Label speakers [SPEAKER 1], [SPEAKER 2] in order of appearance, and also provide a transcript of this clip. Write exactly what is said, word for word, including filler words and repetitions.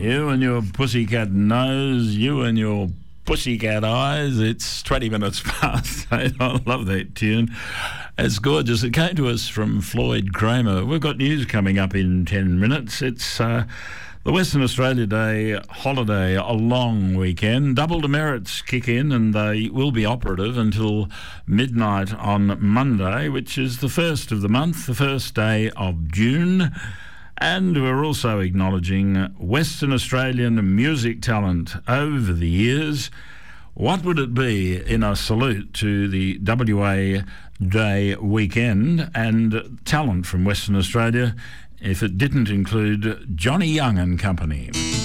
[SPEAKER 1] You and your pussycat nose, you and your pussycat eyes. It's twenty minutes past eight. I love that tune. It's gorgeous. It came to us from Floyd Kramer. We've got news coming up in ten minutes. It's uh, the Western Australia Day holiday, a long weekend. Double demerits kick in and they will be operative until midnight on Monday, which is the first of the month, the first day of June. And we're also acknowledging Western Australian music talent over the years. What would it be in a salute to the W A Day weekend and talent from Western Australia if it didn't include Johnny Young and Company?